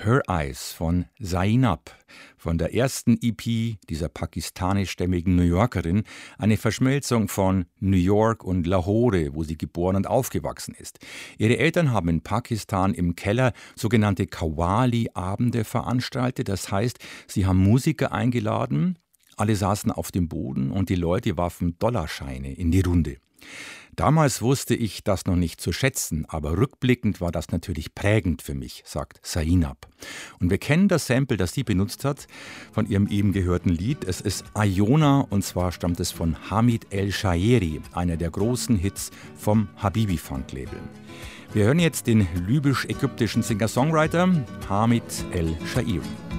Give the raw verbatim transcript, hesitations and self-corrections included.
Her Eyes von Zainab, von der ersten E P dieser pakistanischstämmigen New Yorkerin, eine Verschmelzung von New York und Lahore, wo sie geboren und aufgewachsen ist. Ihre Eltern haben in Pakistan im Keller sogenannte Qawwali-Abende veranstaltet, das heißt, sie haben Musiker eingeladen, alle saßen auf dem Boden und die Leute warfen Dollarscheine in die Runde. Damals wusste ich das noch nicht zu schätzen, aber rückblickend war das natürlich prägend für mich, sagt Zainab. Und wir kennen das Sample, das sie benutzt hat, von ihrem eben gehörten Lied. Es ist Ayona und zwar stammt es von Hamid El-Shaeri, einer der großen Hits vom Habibi Funk Label. Wir hören jetzt den libysch-ägyptischen Singer-Songwriter Hamid El-Shaeri.